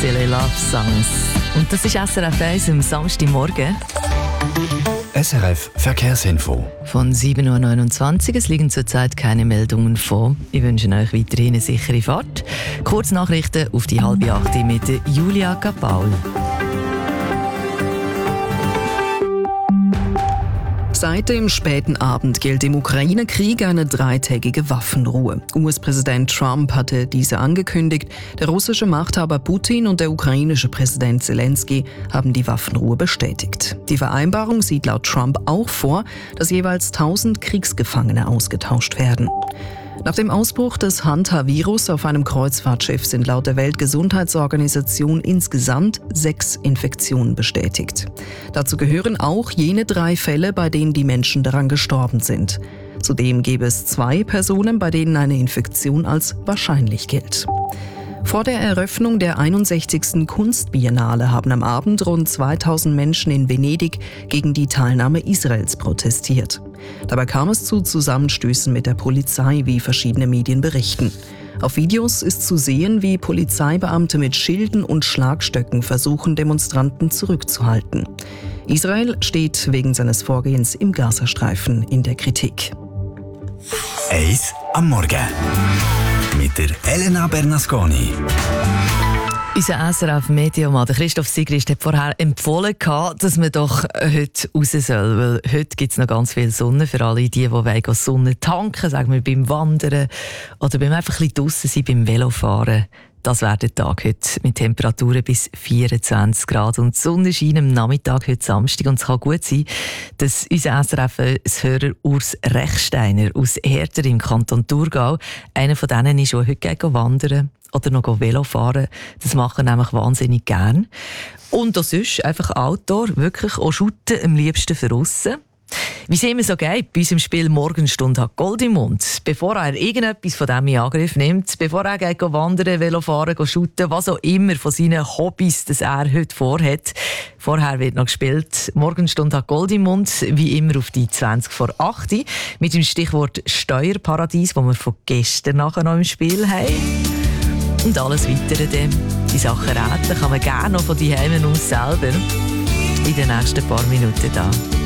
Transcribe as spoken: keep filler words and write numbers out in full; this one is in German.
Silly Love Songs. Und das ist S R F eins am Samstagmorgen. S R F Verkehrsinfo. Von sieben Uhr neunundzwanzig. Es liegen zurzeit keine Meldungen vor. Ich wünsche euch weiterhin eine sichere Fahrt. Kurznachrichten auf die halbe acht mit Julia Kapaul. Seit dem späten Abend gilt im Ukraine-Krieg eine dreitägige Waffenruhe. U S-Präsident Trump hatte diese angekündigt. Der russische Machthaber Putin und der ukrainische Präsident Zelensky haben die Waffenruhe bestätigt. Die Vereinbarung sieht laut Trump auch vor, dass jeweils tausend Kriegsgefangene ausgetauscht werden. Nach dem Ausbruch des Hantavirus auf einem Kreuzfahrtschiff sind laut der Weltgesundheitsorganisation insgesamt sechs Infektionen bestätigt. Dazu gehören auch jene drei Fälle, bei denen die Menschen daran gestorben sind. Zudem gäbe es zwei Personen, bei denen eine Infektion als wahrscheinlich gilt. Vor der Eröffnung der einundsechzigsten Kunstbiennale haben am Abend rund zweitausend Menschen in Venedig gegen die Teilnahme Israels protestiert. Dabei kam es zu Zusammenstößen mit der Polizei, wie verschiedene Medien berichten. Auf Videos ist zu sehen, wie Polizeibeamte mit Schilden und Schlagstöcken versuchen, Demonstranten zurückzuhalten. Israel steht wegen seines Vorgehens im Gazastreifen in der Kritik. Eins am Morgen. Mit der Elena Bernasconi. Unser S R F-Mediamann, Christoph Sigrist, hat vorher empfohlen, dass man doch heute raus soll. Weil heute gibt es noch ganz viel Sonne für alle, die, die Sonne tanken, sagen wir beim Wandern oder beim einfach ein bisschen draussen sein, beim Velofahren. Das wäre der Tag heute mit Temperaturen bis vierundzwanzig Grad. Und die Sonne scheint am Nachmittag heute Samstag. Und es kann gut sein, dass unser S R F-Hörer Urs Rechsteiner aus Herter im Kanton Thurgau einer von denen ist, die heute wandern oder noch Velofahren. Das machen nämlich wahnsinnig gern. Und auch sonst einfach Outdoor, wirklich auch shooten, am liebsten für aussen. Wie es immer so geht, bei unserem Spiel «Morgenstunde hat Gold im Mund». Bevor er irgendetwas von dem in Angriff nimmt, bevor er geht wandern, Velofahren, shooten, was auch immer von seinen Hobbys, das er heute vorhat. Vorher wird noch gespielt «Morgenstunde hat Gold im Mund», wie immer auf die zwanzig vor acht mit dem Stichwort «Steuerparadies», das wir von gestern nachher noch im Spiel haben. Und alles Weitere dann. Die Sachen raten kann man gerne noch von daheim aus selber in den nächsten paar Minuten da.